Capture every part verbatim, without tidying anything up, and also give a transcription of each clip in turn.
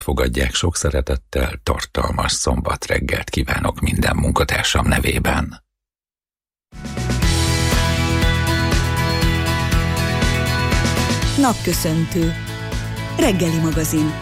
Fogadják sok szeretettel, tartalmas szombat reggelt kívánok minden munkatársam nevében. Napköszöntő. Reggeli magazin.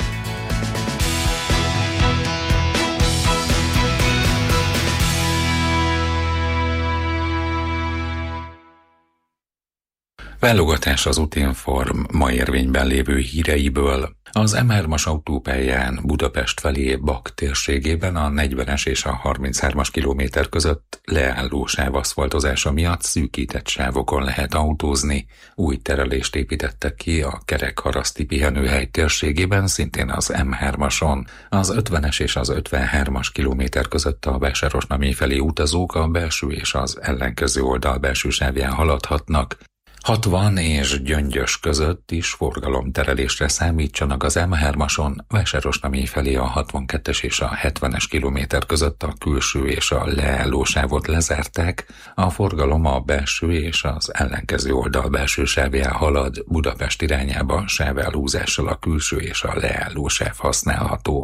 Válogatás az Utinform ma érvényben lévő híreiből. Az em hármas autópályán Budapest felé Bak térségében a negyvenes és a harminchármas kilométer között leálló sávaszfaltozása miatt szűkített sávokon lehet autózni. Új terelést építettek ki a Kerekharaszti pihenőhely térségében, szintén az em hármason. Az ötvenes és az ötvenhármas kilométer között a Vásárosnamény felé utazók a belső és az ellenkező oldal belső sávján haladhatnak. hatvan és Gyöngyös között is forgalomterelésre számítsanak az em hármason, Vásárosnamény felé a hatvankettes és a hetvenes kilométer között a külső és a leálló sávot lezárták, a forgalom a belső és az ellenkező oldal belső sávján halad, Budapest irányába sávelhúzással a külső és a leálló sáv használható.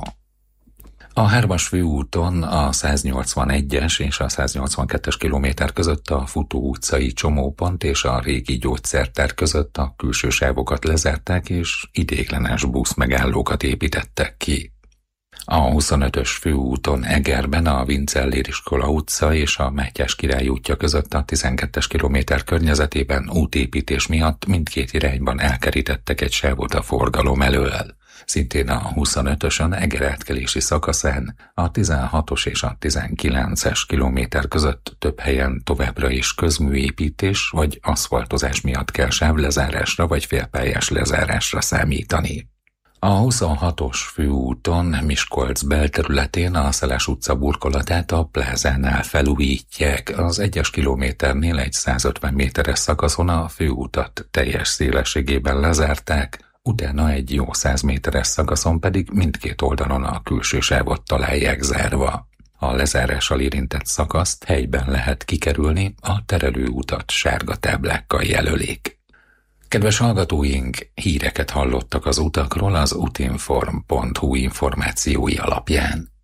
A hármas főúton a száznyolcvanegyes és a száznyolcvankettes kilométer között a Futó utcai csomópont és a régi gyógyszertár között a külső sávokat lezárták és ideiglenes busz megállókat építettek ki. A huszonötös főúton Egerben a Vincellér iskola utca és a Mátyás király útja között a tizenkettes kilométer környezetében útépítés miatt mindkét irányban elkerítettek egy sávot a forgalom elől. Szintén a huszonötösön Eger átkelési szakaszán a tizenhatos és a tizenkilences kilométer között több helyen továbbra is közműépítés vagy aszfaltozás miatt kell sávlezárásra vagy félpályás lezárásra számítani. A huszonhatos főúton Miskolc belterületén a Szeles utca burkolatát a plázánál felújítják. Az egyes kilométernél egy százötven méteres szakaszon a főútat teljes szélességében lezárták, utána egy jó száz méteres szakaszon pedig mindkét oldalon a külső sávot találják zárva. A lezárással érintett szakaszt helyben lehet kikerülni, a terelőutat sárga táblákkal jelölik. Kedves hallgatóink, híreket hallottak az utakról az utinform pont hu információi alapján.